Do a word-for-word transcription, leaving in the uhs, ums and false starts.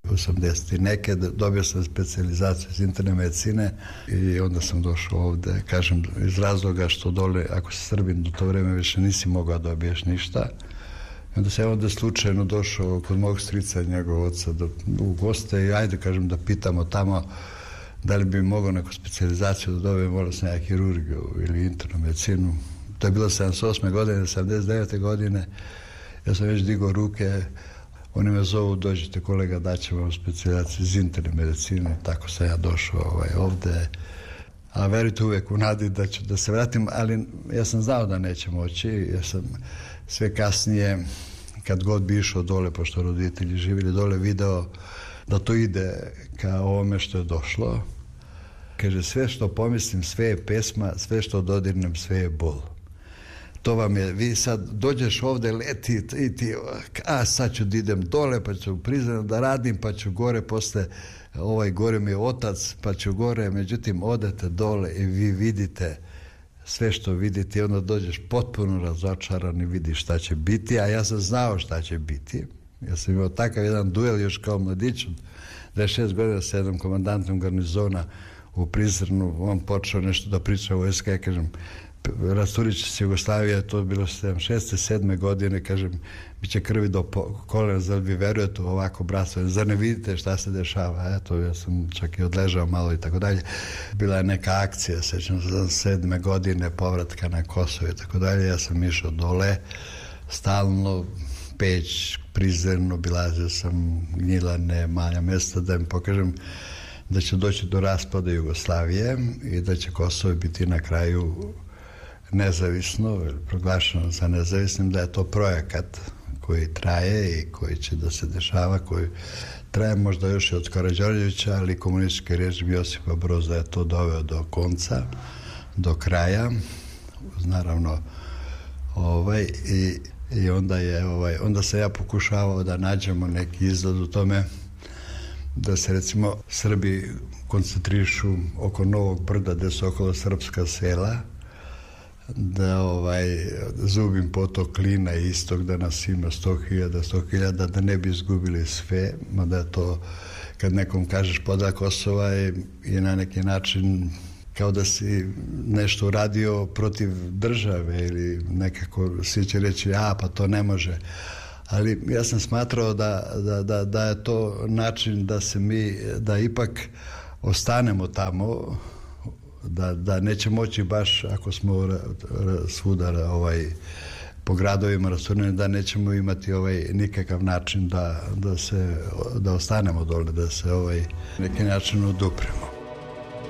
osamdeset neke, dobio sam specijalizaciju iz interne medicine i onda sam došao ovde, kažem, iz razloga što dole, ako si Srbin, do to vreme više nisi mogao da dobiješ ništa. I onda sam ovde slučajno došao kod mog strica i njegovog oca do, u goste i ajde, kažem, da pitamo tamo da li bi mogao neku specijalizaciju da dobijem, volio sam ja hirurgiju ili internu medicinu. To je bilo sedamdeset osme godine, sedamdeset devete godine, ja sam već digao ruke, oni me zovu, dođite kolega, daćemo vam specijalizaciju iz interne medicine, tako sam ja došao ovaj, ovde. A verujte, uvek u nadi da ću da se vratim, ali ja sam znao da neće moći, ja sam sve kasnije, kad god bi išao dole, pošto roditelji živjeli dole, video da to ide ka ovome što je došlo. Kaže, sve što pomislim, sve je pesma, sve što dodirnem, sve je bol. To vam je, vi sad dođeš ovde, leti i ti, a sad ću da idem dole, pa ću priznam da radim, pa ću gore, posle, ovaj gore mi je otac, pa ću gore, međutim, odete dole i vi vidite sve što vidite i onda dođeš potpuno razočaran i vidiš šta će biti, a ja sam znao šta će biti. Ja sam imao takav jedan duel još kao mladić od dvadeset šest godina sa jednom komandantom garnizona u Prizrenu, on počeo nešto da priča o vojska, ja kažem, rasturit će se Jugoslavija, to je bilo sedamdeset šeste sedme godine, kažem, bit će krvi do kolena, zar vi verujete u ovako bratstvo, zar ne vidite šta se dešava, eto, ja sam čak i odležao malo i tako dalje. Bila je neka akcija, sećam se, za sedme godine povratka na Kosovo i tako dalje, ja sam išao dole, stalno, Peć, Prizren, obilazio sam Gnjilane, manja mesta, da im pokažem da će doći do raspada Jugoslavije i da će Kosovo biti na kraju nezavisno, proglašeno za nezavisnim, da je to projekat koji traje i koji će da se dešava, koji traje možda još i od Karađorđevića, ali komunistički režim Josipa Broza je to doveo do konca, do kraja, naravno, ovaj, i, i onda je, ovaj, onda se ja pokušavao da nađemo neki izgled u tome, da se recimo Srbi koncentrišu oko Novog Brda, gde su okolo srpska sela, da ovaj, Zubin potok Klina istog, da nas ima sto hiljada, sto hiljada, da ne bi izgubili sve, mada je to, kad nekom kažeš podela Kosova je, je na neki način kao da si nešto uradio protiv države ili nekako svi će reći, a pa to ne može. Ali ja sam smatrao da, da, da, da je to način da se mi, da ipak ostanemo tamo, da, da neće moći baš ako smo svuda ovaj, po gradovima rasurnjeni, da nećemo imati ovaj nikakav način da, da se da ostanemo dole, da se ovaj neki način odupremo.